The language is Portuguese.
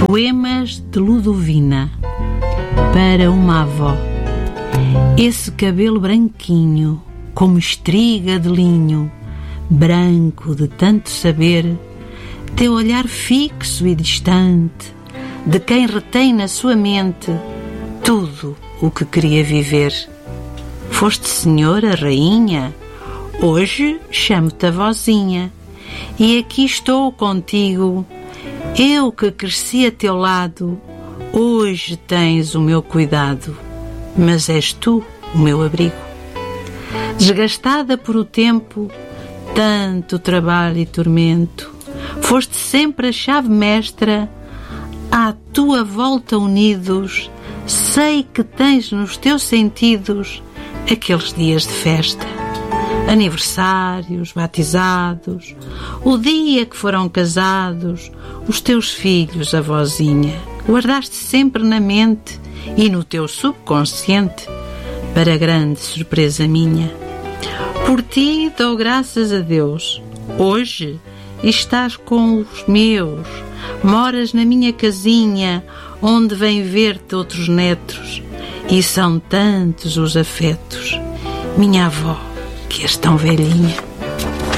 Poemas de Ludovina para uma avó. Esse cabelo branquinho, como estriga de linho, branco de tanto saber, teu olhar fixo e distante, de quem retém na sua mente tudo o que queria viver. Foste senhora, rainha, hoje chamo-te avózinha, e aqui estou contigo. Eu que cresci a teu lado, hoje tens o meu cuidado, mas és tu o meu abrigo. Desgastada por o tempo, tanto trabalho e tormento, foste sempre a chave mestra, à tua volta unidos, sei que tens nos teus sentidos aqueles dias de festa, aniversários, batizados, o dia que foram casados, os teus filhos, avózinha, guardaste sempre na mente e no teu subconsciente, para grande surpresa minha. Por ti dou graças a Deus, hoje estás com os meus, moras na minha casinha, onde vêm ver-te outros netos, e são tantos os afetos, minha avó, que és tão velhinha.